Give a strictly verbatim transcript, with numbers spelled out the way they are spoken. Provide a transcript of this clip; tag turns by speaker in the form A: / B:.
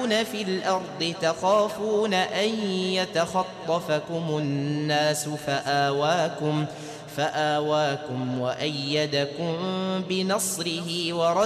A: وتسعون في الأرض تخافون أن يتخطفكم الناس فآواكم فآواكم وأيدكم بنصره ورزقكم